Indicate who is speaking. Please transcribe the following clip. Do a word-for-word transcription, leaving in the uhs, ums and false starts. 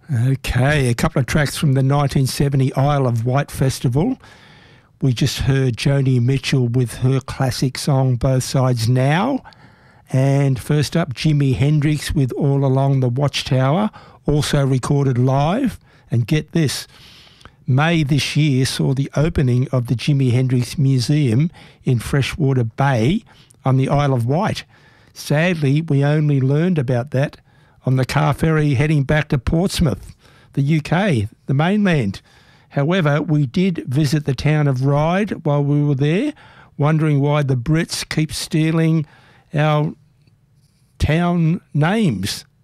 Speaker 1: Okay, a couple of tracks from the nineteen seventy Isle of Wight Festival. We just heard Joni Mitchell with her classic song Both Sides Now. And first up, Jimi Hendrix with All Along the Watchtower, also recorded live. And get this, May this year saw the opening of the Jimi Hendrix Museum in Freshwater Bay on the Isle of Wight. Sadly, we only learned about that on the car ferry heading back to Portsmouth, the U K, the mainland. However, we did visit the town of Ryde while we were there, wondering why the Brits keep stealing our town names.